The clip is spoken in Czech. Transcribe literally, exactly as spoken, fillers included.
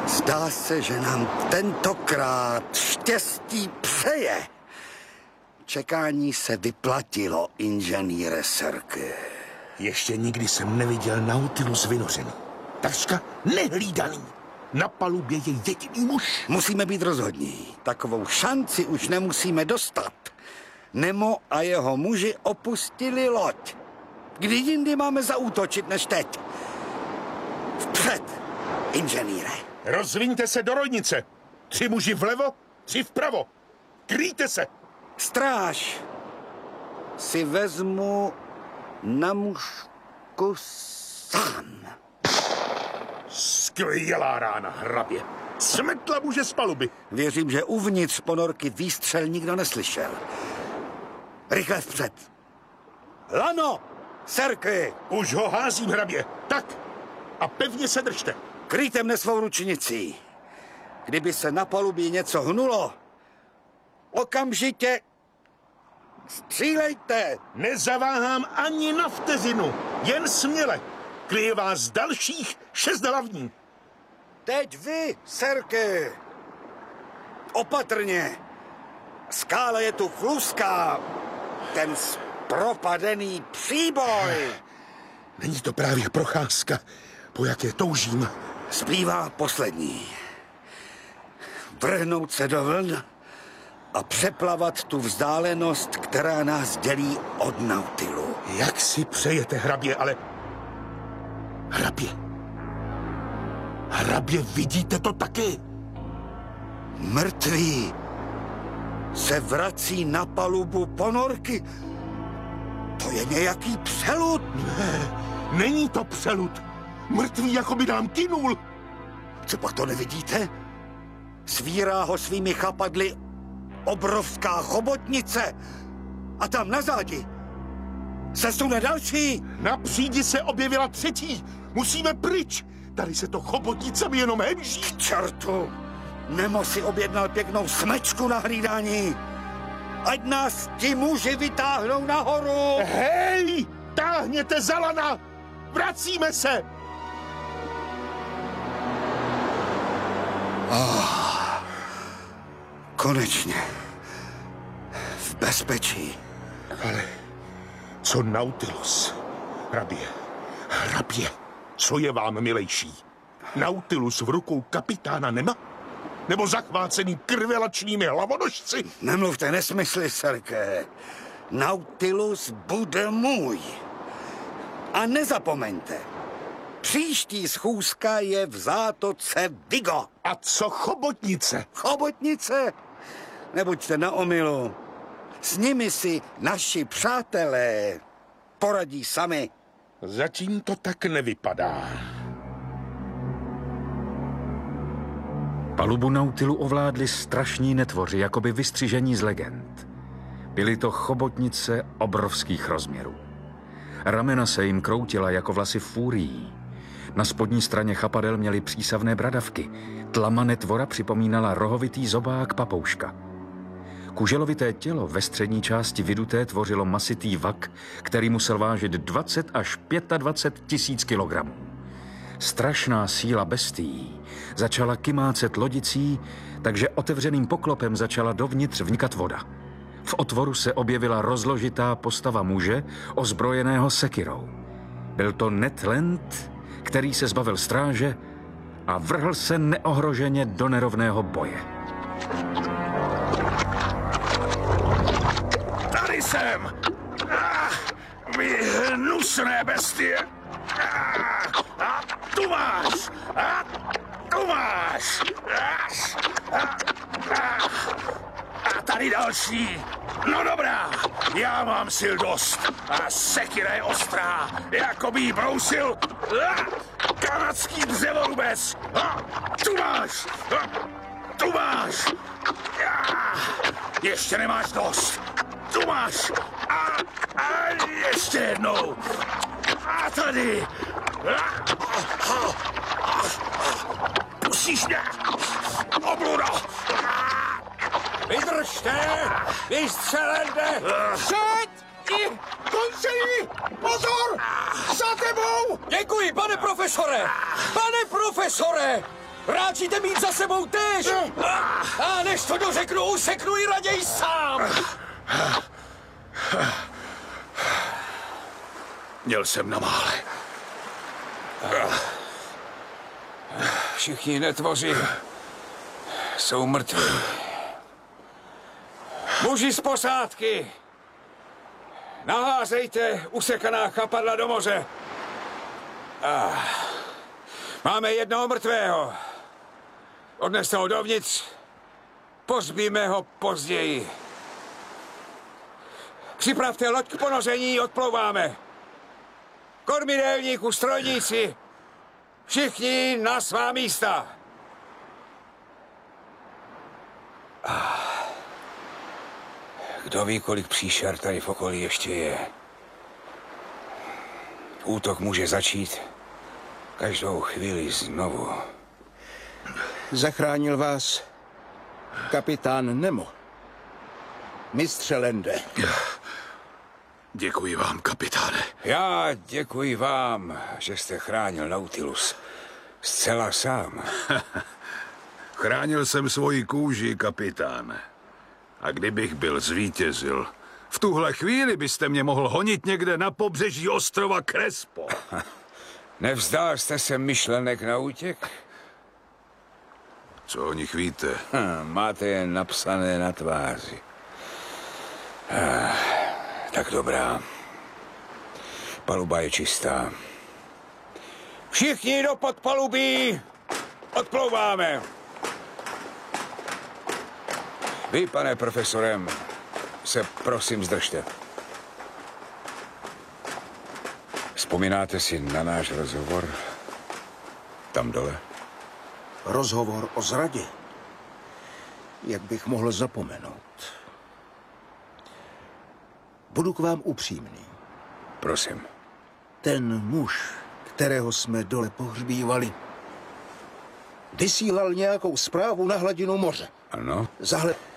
Zdá se, že nám tentokrát štěstí přeje. Čekání se vyplatilo, inženýre Serky. Ještě nikdy jsem neviděl Nautilus vynořený. Takřka nehlídaný. Na palubě je jediný muž. Musíme být rozhodní. Takovou šanci už nemusíme dostat. Nemo a jeho muži opustili loď. Kdy jindy máme zaútočit než teď? Vpřed, inženýre. Rozviňte se do rojnice. Tři muži vlevo, tři vpravo. Kryjte se. Stráž si vezmu na mužku sám. Skvělá rána, hrabě. Smetla muže z paluby. Věřím, že uvnitř ponorky výstřel nikdo neslyšel. Rychle vpřed. Lano, Serky! Už ho házím, hrabě. Tak. A pevně se držte. Kryjte mne svou ručnicí. Kdyby se na palubě něco hnulo, okamžitě střílejte. Nezaváhám ani na vteřinu. Jen směle. Kryje vás dalších šest hlavní. Teď vy, Serky. Opatrně. Skála je tu chluská. Ten propadený příboj. Není to právě procházka, po jaké toužím. Zbývá poslední. Vrhnout se do vln a přeplavat tu vzdálenost, která nás dělí od Nautilu. Jak si přejete, hrabě, ale... Hrabě. Hrabě, vidíte to taky? Mrtvý se vrací na palubu ponorky. To je nějaký přelud. Ne, není to přelud. Mrtvý jako by nám kynul. Co pak to nevidíte? Svírá ho svými chapadly obrovská chobotnice. A tam na zádi se sune další. Na přídi se objevila třetí. Musíme pryč. Tady se to chobotnicemi jenom hemží. K čertu. Nemo si objednal pěknou smečku na hlídání. Ať nás ti muži vytáhnou nahoru. Hej, táhněte za lana. Vracíme se. Oh, konečně. V bezpečí. Ale co Nautilus? Hrabě, hrabě, co je vám milejší? Nautilus v rukou kapitána Nema? Nebo zachvácený krvelačnými hlavonožci? Nemluvte nesmysly, Serké. Nautilus bude můj. A nezapomeňte, příští schůzka je v zátoce Vigo. A co chobotnice? Chobotnice? Nebuďte na omylu. S nimi si naši přátelé poradí sami. Zatím to tak nevypadá. Palubu Nautilu ovládli strašní netvoři, jakoby vystřižení z legend. Byly to chobotnice obrovských rozměrů. Ramena se jim kroutila jako vlasy fúrií. Na spodní straně chapadel měly přísavné bradavky. Tlama netvora připomínala rohovitý zobák papouška. Kuželovité tělo ve střední části viduté tvořilo masitý vak, který musel vážit dvacet až dvacet pět tisíc kilogramů. Strašná síla bestií začala kymácet lodicí, takže otevřeným poklopem začala dovnitř vnikat voda. V otvoru se objevila rozložitá postava muže, ozbrojeného sekirou. Byl to Ned Land, který se zbavil stráže a vrhl se neohroženě do nerovného boje. Tady jsem! Ah, vy hnusné bestie! Ah, a tu máš! A tu máš! Ah, a, a, a tady další! No dobrá, já mám sil dost a sekira je ostrá, jako by jí brousil ah, kanadský dřevorubec! Ah, tu máš! Ah, tu máš! Ah, ještě nemáš dost! Tu máš! A, a ještě jednou! A tady! Pustíš mě! Obluda! Vydržte! Vystřelende! Před! I končení! Pozor! Za tebou! Děkuji, pane profesore! Pane profesore! Ráčíte mít za sebou též! A než to dořeknu, useknu ji raději sám! Měl jsem na mále. Všichni netvoři jsou mrtví. Muži z posádky, naházejte usekaná chapadla do moře. Ah, máme jednoho mrtvého. Odneste ho dovnitř, pozbíme ho později. Připravte loď k ponoření, odplouváme. Kormidelníku, strojníci, všichni na svá místa. Kdo ví, kolik příšer tady v okolí ještě je. Útok může začít každou chvíli znovu. Zachránil vás kapitán Nemo. Mistře Lande. Děkuji vám, kapitáne. Já děkuji vám, že jste chránil Nautilus zcela sám. Chránil jsem svoji kůži, kapitáne. A kdybych byl zvítězil, v tuhle chvíli byste mě mohl honit někde na pobřeží ostrova Crespo. Nevzdal jste se myšlenek na útěk? Co o nich víte? Hm, máte je napsané na tváři. Ah, tak dobrá. Paluba je čistá. Všichni do podpalubí! Odplouváme! Vy, pane profesorem, se prosím zdržte. Vzpomínáte si na náš rozhovor tam dole? Rozhovor o zradě. Jak bych mohl zapomenout? Budu k vám upřímný. Prosím. Ten muž, kterého jsme dole pohřbívali, vysílal nějakou zprávu na hladinu moře. Ano? Zahle...